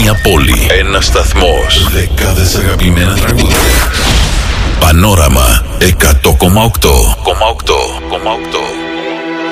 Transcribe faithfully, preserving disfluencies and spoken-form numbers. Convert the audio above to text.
Μία πόλη, ένας σταθμός, δεκάδες αγαπημένα τραγούδια. Πανόραμα εκατό κόμμα οκτώ.